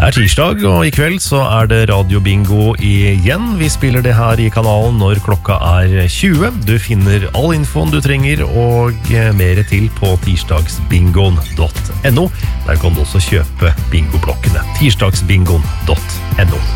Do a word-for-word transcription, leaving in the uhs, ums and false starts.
Det er tirsdag, og i kveld så er det radiobingo igjen. Vi spiller det her i kanalen når klokka er tjue. Du finner all infoen du trenger og mer til på tirsdagsbingoen punktum no. Der kan du også kjøpe bingoblokkene. tirsdagsbingoen punktum no.